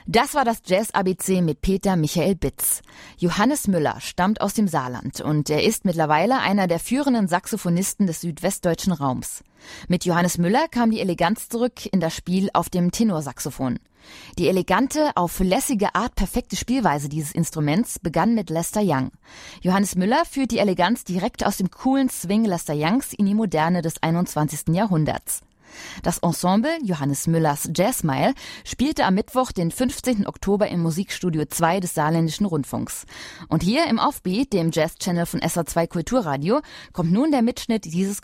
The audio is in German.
Das war das Jazz-ABC mit Peter Michael Bitz. Johannes Müller stammt aus dem Saarland und er ist mittlerweile einer der führenden Saxophonisten des südwestdeutschen Raums. Mit Johannes Müller kam die Eleganz zurück in das Spiel auf dem Tenorsaxophon. Die elegante, auf lässige Art perfekte Spielweise dieses Instruments begann mit Lester Young. Johannes Müller führt die Eleganz direkt aus dem coolen Swing Lester Youngs in die Moderne des 21. Jahrhunderts. Das Ensemble Johannes Müllers Jazzmile spielte am Mittwoch, den 15. Oktober im Musikstudio 2 des Saarländischen Rundfunks. Und hier im Offbeat, dem Jazz-Channel von SA2 Kulturradio, kommt nun der Mitschnitt dieses